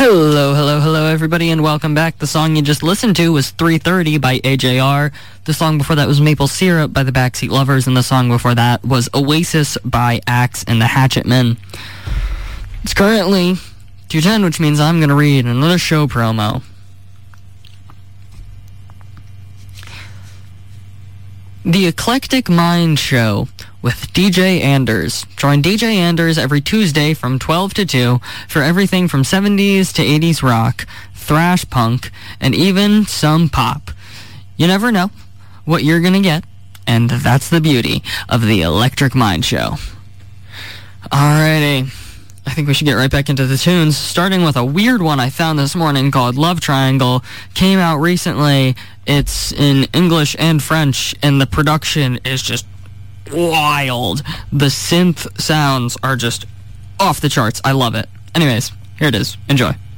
Hello, everybody, and welcome back. The song you just listened to was 3:30 by AJR. The song before that was Maple Syrup by the Backseat Lovers, and the song before that was Oasis by Axe and the Hatchetmen. It's currently 2:10, which means I'm going to read another show promo. The Eclectic Mind Show with DJ Anders. Join DJ Anders every Tuesday from 12 to 2 for everything from 70s to 80s rock, thrash punk, and even some pop. You never know what you're going to get, and that's the beauty of the Electric Mind Show. Alrighty. I think we should get right back into the tunes, starting with a weird one I found this morning called Love Triangle. Came out recently. It's in English and French, and the production is just wild. The synth sounds are just off the charts. I love it. Anyways, here it is. Enjoy.